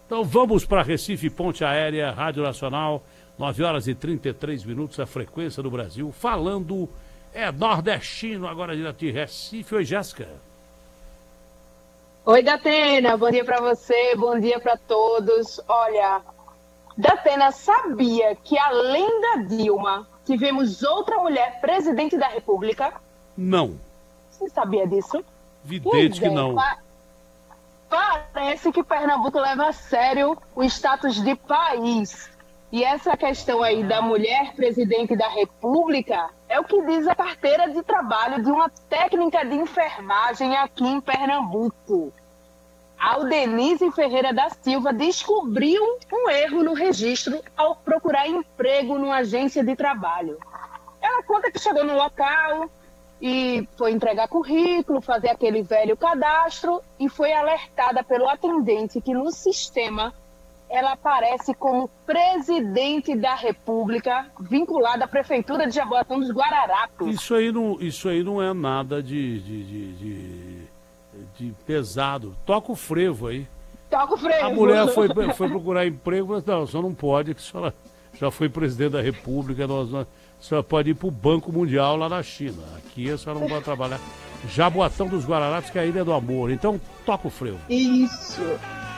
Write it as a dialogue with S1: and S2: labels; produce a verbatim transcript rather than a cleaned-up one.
S1: Então vamos para Recife, Ponte Aérea, Rádio Nacional, nove horas e trinta e três minutos, a frequência do Brasil, falando, é nordestino, agora direto de Recife. Oi, Jéssica.
S2: Oi, Datena, bom dia para você, bom dia para todos. Olha, Datena, sabia que além da Dilma, tivemos outra mulher presidente da República?
S1: Não.
S2: Você sabia disso?
S1: Evidente que não.
S2: Parece que Pernambuco leva a sério o status de país. E essa questão aí da mulher presidente da República é o que diz a carteira de trabalho de uma técnica de enfermagem aqui em Pernambuco. Aldenise Ferreira da Silva descobriu um erro no registro ao procurar emprego numa agência de trabalho. Ela conta que chegou no local e foi entregar currículo, fazer aquele velho cadastro e foi alertada pelo atendente que no sistema ela aparece como presidente da República, vinculada à Prefeitura de Jaboatão dos Guararapes.
S1: Isso aí não, isso aí não é nada de, de, de, de, de pesado. Toca o frevo aí.
S2: Toca o frevo.
S1: A mulher foi, foi procurar emprego, mas não, só não pode, que a senhora já foi presidente da República, nós, nós, a senhora pode ir para o Banco Mundial lá na China. Aqui a senhora não vai trabalhar. Jaboatão dos Guararapes, que é a Ilha do Amor. Então, toca o frevo.
S2: Isso.